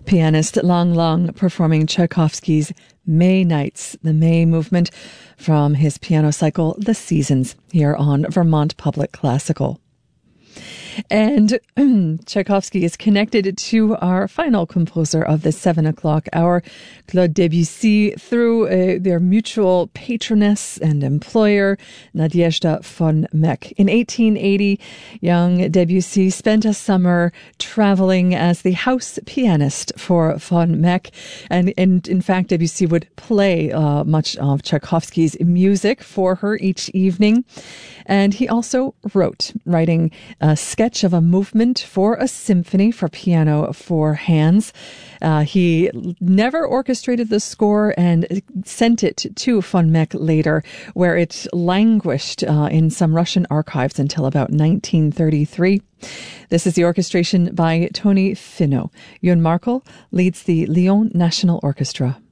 Pianist Lang Lang performing Tchaikovsky's May Nights, the May movement from his piano cycle, The Seasons, here on Vermont Public Classical. And Tchaikovsky is connected to our final composer of the 7 o'clock hour, Claude Debussy, through their mutual patroness and employer, Nadezhda von Meck. In 1880, young Debussy spent a summer traveling as the house pianist for von Meck. And in fact, Debussy would play much of Tchaikovsky's music for her each evening. And he also writing a sketch of a movement for a symphony for piano for hands. He never orchestrated the score and sent it to von Meck later, where it languished in some Russian archives until about 1933. This is the orchestration by Tony Finau. Jon Markel leads the Lyon National Orchestra.